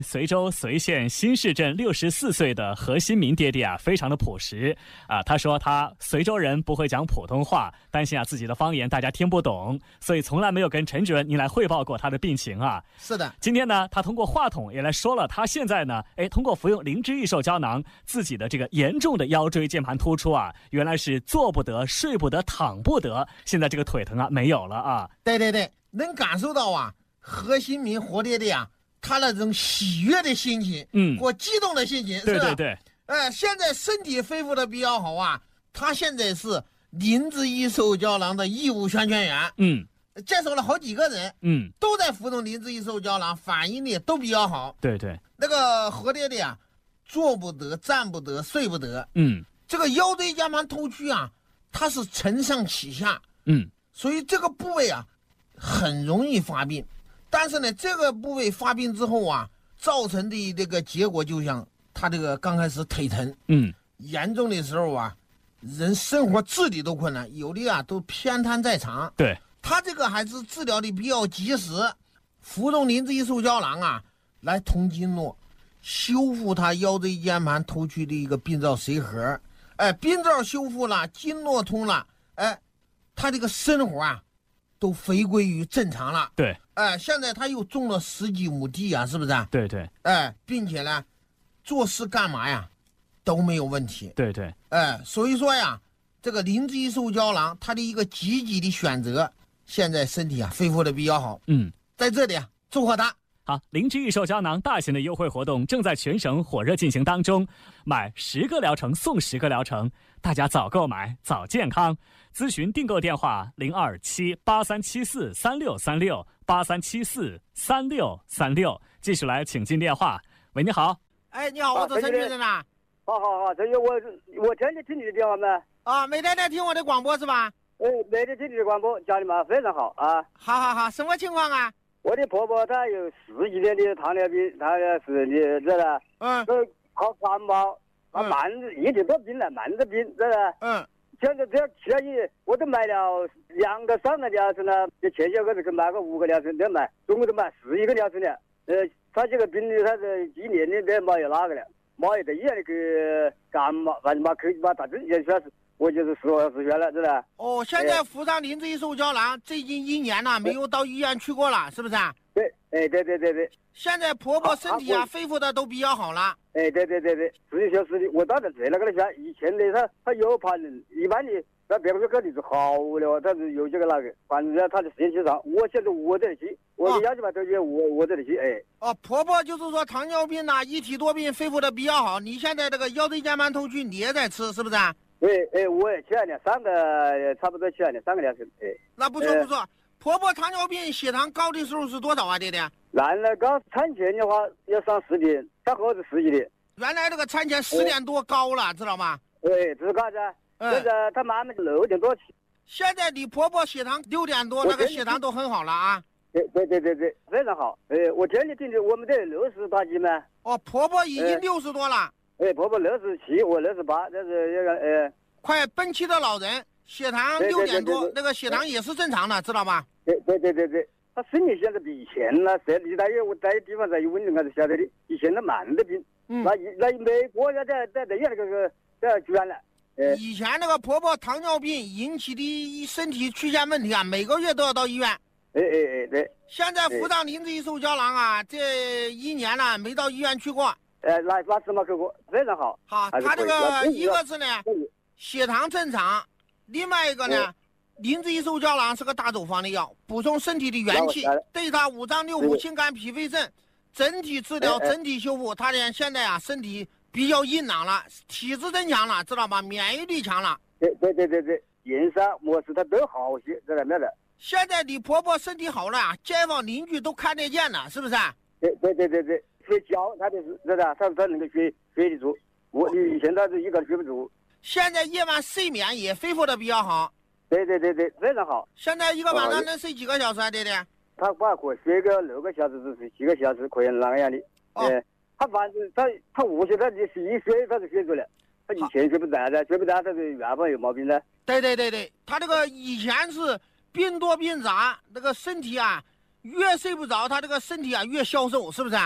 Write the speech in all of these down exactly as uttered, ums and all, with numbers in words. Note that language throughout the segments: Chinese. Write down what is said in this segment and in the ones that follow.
随州随县新市镇六十四岁的何新民爹爹啊，非常的朴实啊。他说他随州人不会讲普通话，担心啊自己的方言大家听不懂，所以从来没有跟陈主任您来汇报过他的病情啊。 是的， 今天呢，他通过话筒也来说了，他现在呢，哎，通过服用灵芝益寿胶囊，自己的这个严重的腰椎间盘突出啊，原来是坐不得、睡不得、躺不得，现在这个腿疼啊没有了啊。 对对对，能感受到啊，何新民何爹爹啊。他那种喜悦的心情， 嗯， 或激动的心情， 对对对， 呃，现在身体恢复的比较好啊。他现在是灵芝益寿胶囊的义务宣传员， 嗯， 介绍了好几个人， 嗯， 都在服用灵芝益寿胶囊，反应力都比较好。 对对， 那个何爹爹啊，坐不得、站不得、睡不得， 嗯， 这个腰椎间盘突出啊，它是承上启下， 嗯， 所以这个部位啊，很容易发病。但是呢，这个部位发病之后啊，造成的这个结果就像他这个刚开始腿疼， 嗯， 严重的时候啊，人生活自理都困难，有的啊都偏瘫在床。 对， 他这个还是治疗的比较及时，服用灵芝益寿胶囊啊，来通经络，修复他腰椎间盘突出的一个病灶髓核，哎，病灶修复了，经络通了，哎，他这个生活啊，都回归于正常了。 对。 哎，现在他又种了十几亩地啊，是不是啊？ 对对。 哎，并且呢，做事干嘛呀，都没有问题。 对对。 哎，所以说呀，这个灵芝益寿胶囊，它的一个积极的选择，现在身体啊恢复的比较好。 嗯， 在这里啊，祝贺他。 好，灵芝益寿胶囊大型的优惠活动正在全省火热进行当中，买十个疗程送十个疗程，大家早购买早健康。咨询订购电话零二七八三七四三六三六八三七四三六三六。继续来，请进电话。喂，你好。 哎，你好，我是陈主任呐。 好好好，陈主任，我我天天听你的电话吗？ 啊，每天在听我的广播是吧？ 哎，每天听你的广播，家里嘛非常好啊。 好好好，什么情况啊？ 我的婆婆她有十几年的糖尿病，她是你知道吧？ 嗯。 都好感冒，她慢着一直都病了，慢着病，知道吧？ 嗯。 现在只要去了医院，我都买了两个三个疗程了，就前些个子去买个五个疗程都买，总共都买十一个疗程了。呃，他这个病例他是几年的都没有哪个了，没有在医院里去感冒，反正嘛去把打针也算是，我就是实话实说了，知道吧？ 哦，现在服上灵芝益寿胶囊，最近一年了，没有到医院去过了，是不是啊？ 对，哎，对对对对。 现在婆婆身体啊恢复的都比较好了。 哎，对对对对，是的就是的，我当然在那个了，以前的他他有盘一般的，那别个说肯定是好了，但是有这个那个，反正他的身体上，我现在我这里去，我的要求嘛都是我我这里去，哎。 哦，婆婆就是说糖尿病呐、啊，一体多病恢复的比较好。你现在这个腰椎间盘突出你也在吃，是不是啊？ 哎哎，我也吃了两三个，差不多吃了两三个疗程，哎。 那不错不错。婆婆糖尿病血糖高的时候是多少啊，爹爹？ 原来刚产前的话要上十点，产后是十几点。 原来这个产前十点多高了，知道吗？ 对，这是干子。现在他妈妈六点多起。 现在你婆婆血糖六点多，那个血糖都很好了啊。 对对对对对，非常好。哎，我天天听的，我们这六十大几嘛。 哦，婆婆已经六十多了。 哎，婆婆六十七，我六十八，这是这个呃。 快奔七的老人，血糖六点多，那个血糖也是正常的，知道吧？ 对对对对对，他身体现在比以前呢，身体他有我在地方在有稳定，还是晓得的。以前他慢的病，嗯，那那没国家在在在院那个在住院了。 呃，以前那个婆婆糖尿病引起的身体出现问题啊，每个月都要到医院。 哎哎哎，对。 现在服上灵芝益寿胶囊啊，这一年了没到医院去过。 呃，那那次没去过，非常好。 好，他这个一个是呢，血糖正常，另外一个呢。灵芝益寿胶囊是个大走方的药，补充身体的元气，对他五脏六腑、心肝脾肺肾整体治疗、整体修复。他呢现在啊身体比较硬朗了，体质增强了，知道吧？免疫力强了。 对对对对对，盐山模式它都好些，知道没的？ 现在你婆婆身体好了啊，街坊邻居都看得见了，是不是？ 对对对对对，睡觉他就是知道，他他能够睡睡得住。我以前他是一个人睡不住。 现在夜晚睡眠也恢复的比较好。 对对对对，非常好。 现在一个晚上能睡几个小时啊，爹爹？ 他把可以睡个六个小时至睡七个小时，可以那个样的。哦、呃，他反正他他无锡他就是一睡他就睡着了，他以前睡不着的，睡不着他是原本有毛病的。 对对对对，他这个以前是病多病杂，那个身体啊越睡不着，他这个身体啊越消瘦，是不是啊？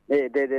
哎，对对。